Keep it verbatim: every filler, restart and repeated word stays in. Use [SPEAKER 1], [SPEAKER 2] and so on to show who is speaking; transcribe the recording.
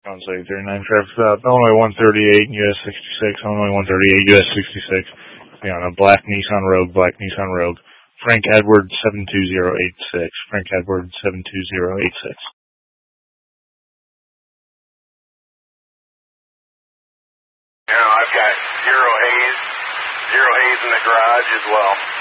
[SPEAKER 1] Sounds like thirty-nine traffic stop. Illinois one thirty-eight, U S sixty-six, Illinois one thirty-eight, U S sixty-six. Be on a black Nissan Rogue, black Nissan Rogue. Frank Edward seven two zero eight six. Frank Edward seven two zero eight six.
[SPEAKER 2] Yeah, I've got zero haze, zero haze in the garage as well.